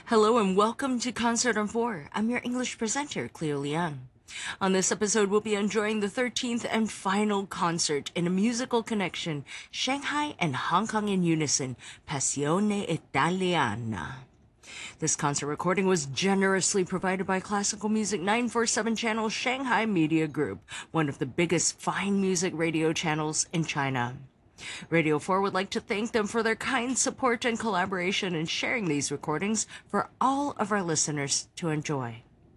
Hello and welcome to Concert on 4. I'm your English presenter, Cleo Liang. On this episode, we'll be enjoying the 13th and final concert in a musical connection, Shanghai and Hong Kong in unison, Passione Italiana. This concert recording was generously provided by Classical Music 947 channel Shanghai Media Group, one of the biggest fine music radio channels in China. Radio 4 would like to thank them for their kind support and collaboration in sharing these recordings for all of our listeners to enjoy.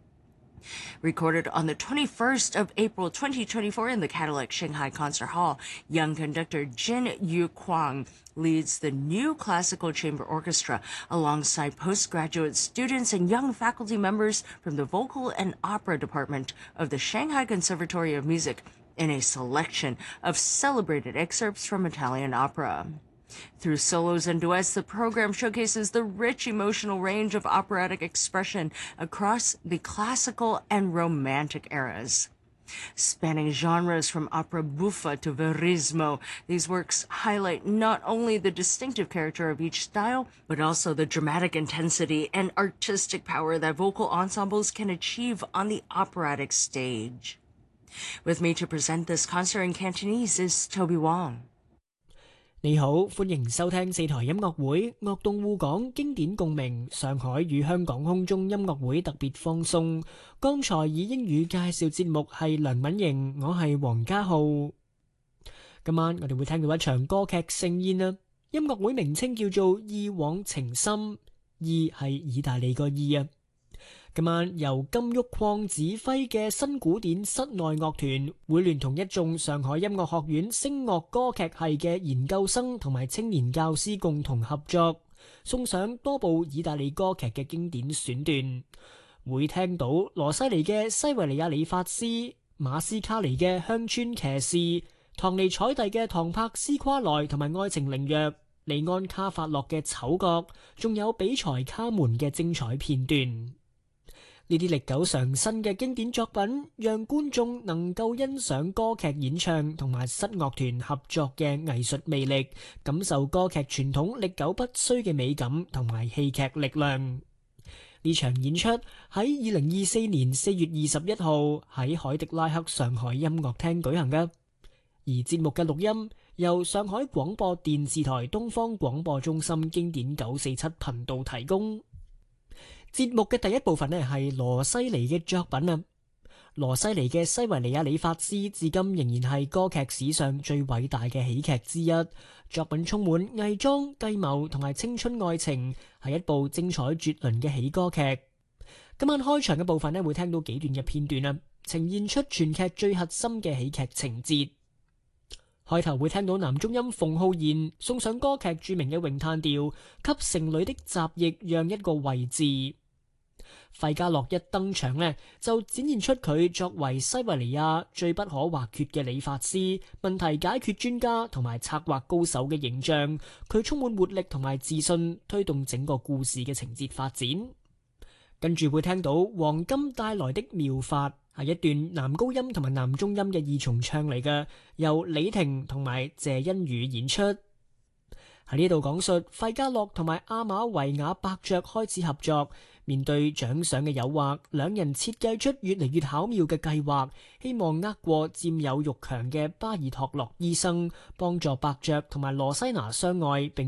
Recorded on the 21st of April 2024 in the Cadillac Shanghai Concert Hall, young conductor Jin Yu Kwang leads the new classical chamber orchestra alongside postgraduate students and young faculty members from the vocal and opera department of the Shanghai Conservatory of Music in a selection of celebrated excerpts from Italian opera. Through solos and duets, the program showcases the rich emotional range of operatic expression across the classical and romantic eras. Spanning genres from opera buffa to verismo, these works highlight not only the distinctive character of each style, but also the dramatic intensity and artistic power that vocal ensembles can achieve on the operatic stage. With me to present this concert in Cantonese is Toby Wong. 你好，歡迎收聽四台音樂會樂動互港經典共鳴上海與香港空中音樂會特別放送。剛才以英語介紹節目係梁敏瑩，我係黃家浩。今晚我哋會聽到一場歌劇盛宴啊！音樂會名稱叫做《意往情深》，意係意大利個意啊！今晚由金玉礦指揮嘅新古典室內樂團會聯同一眾上海音樂學院聲樂歌劇系嘅研究生同埋青年教師共同合作，送上多部意大利歌劇嘅經典選段。會聽到羅西尼嘅《西維尼亞理髮師》、馬斯卡尼嘅《鄉村騎士》、唐尼采蒂嘅《唐柏斯夸萊》同埋《愛情靈藥》、利安卡法洛嘅《丑角》，仲有比才卡門嘅精彩片段。呢啲歷久常新嘅經典作品，讓觀眾能夠欣賞歌劇演唱同埋室樂團合作嘅藝術魅力，感受歌劇傳統歷久不衰嘅美感同埋戲劇力量。呢場演出喺2024年4月21號喺海迪拉克上海音樂廳舉行嘅，而節目嘅錄音由上海廣播電視台東方廣播中心經典947頻道提供。節目嘅第一部分係羅西尼嘅作品啊。羅西尼嘅《西維尼亞理髮師》至今仍然係歌劇史上最偉大嘅喜劇之一。作品充滿偽裝、計謀同埋青春愛情，係一部精彩絕倫嘅喜歌劇。今晚開場嘅部分會聽到幾段嘅片段啊，呈現出全劇最核心嘅喜劇情節。開頭會聽到男中音馮浩然送上歌劇著名嘅詠嘆調，給城裏的雜役讓一個位置。費加洛一登場就展現出佢作為西維尼亞最不可或缺嘅理髮師、問題解決專家同埋策劃高手嘅形象。佢充滿活力同埋自信，推動整個故事嘅情節發展。跟住會聽到黃金帶來的妙法，係一段男高音同埋男中音嘅二重唱嚟嘅，由李婷同埋謝欣宇演出。喺呢度講述費加洛同埋阿瑪維亞伯爵開始合作，面對獎賞嘅誘惑，兩人設計出越嚟越巧妙嘅計劃，希望呃過佔有欲強嘅巴爾托洛醫生，幫助伯爵同埋羅西娜相愛並